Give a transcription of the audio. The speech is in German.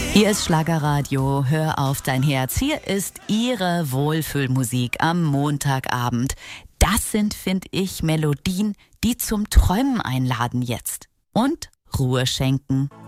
Hier ist Schlagerradio, hör auf dein Herz. Hier ist Ihre Wohlfühlmusik am Montagabend. Das sind, finde ich, Melodien, die zum Träumen einladen jetzt und Ruhe schenken.